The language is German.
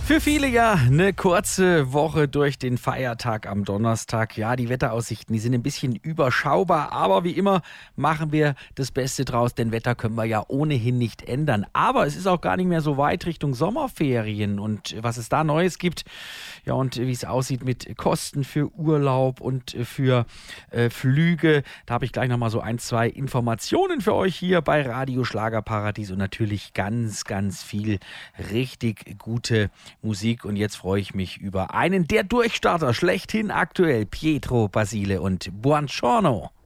Für viele ja eine kurze Woche durch den Feiertag am Donnerstag. Ja, die Wetteraussichten, die sind ein bisschen überschaubar, aber wie immer machen wir das Beste draus, denn Wetter können wir ja ohnehin nicht ändern. Aber es ist auch gar nicht mehr so weit Richtung Sommerferien und was es da Neues gibt, ja, und wie es aussieht mit Kosten für Urlaub und für Flüge, da habe ich gleich nochmal so 1, 2 Informationen für euch hier bei Radio Schlagerparadies und natürlich ganz, ganz viel richtig gute Musik. Und jetzt freue ich mich über einen der Durchstarter schlechthin aktuell, Pietro Basile und Buongiorno.